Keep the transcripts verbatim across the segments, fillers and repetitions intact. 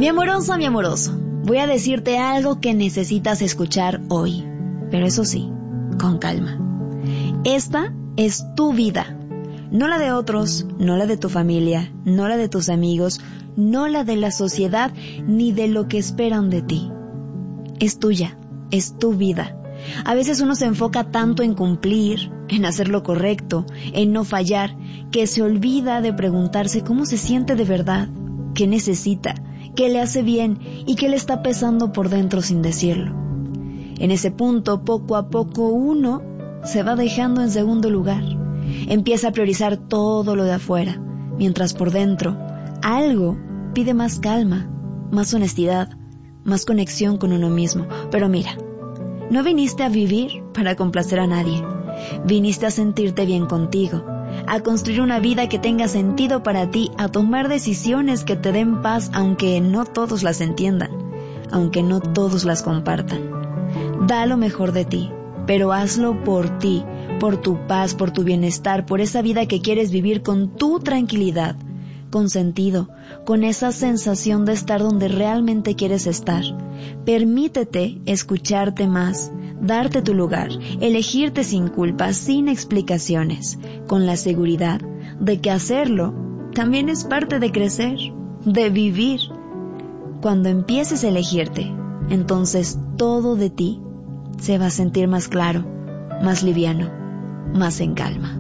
Mi amorosa, mi amoroso, voy a decirte algo que necesitas escuchar hoy, pero eso sí, con calma. Esta es tu vida, no la de otros, no la de tu familia, no la de tus amigos, no la de la sociedad, ni de lo que esperan de ti. Es tuya, es tu vida. A veces uno se enfoca tanto en cumplir, en hacer lo correcto, en no fallar, que se olvida de preguntarse cómo se siente de verdad, qué necesita, qué le hace bien y qué le está pesando por dentro sin decirlo. En ese punto, poco a poco, uno se va dejando en segundo lugar. Empieza a priorizar todo lo de afuera, mientras por dentro algo pide más calma, más honestidad, más conexión con uno mismo. Pero mira, no viniste a vivir para complacer a nadie. Viniste a sentirte bien contigo, a construir una vida que tenga sentido para ti, a tomar decisiones que te den paz, aunque no todos las entiendan, aunque no todos las compartan. Da lo mejor de ti, pero hazlo por ti, por tu paz, por tu bienestar, por esa vida que quieres vivir con tu tranquilidad, con sentido, con esa sensación de estar donde realmente quieres estar. Permítete escucharte más, darte tu lugar, elegirte sin culpa, sin explicaciones, con la seguridad de que hacerlo también es parte de crecer, de vivir. Cuando empieces a elegirte, entonces todo de ti se va a sentir más claro, más liviano, más en calma.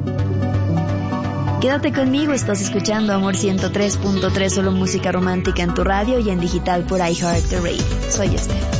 Quédate conmigo, estás escuchando Amor ciento tres punto tres, solo música romántica en tu radio y en digital por iHeart Radio. Soy Esther.